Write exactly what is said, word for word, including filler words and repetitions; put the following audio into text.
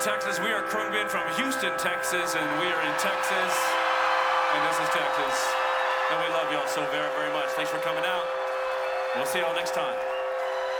Texas. We are Khruangbin from Houston, Texas, and we are in Texas, and this is Texas. And we love y'all so very, very much. Thanks for coming out. We'll see y'all next time.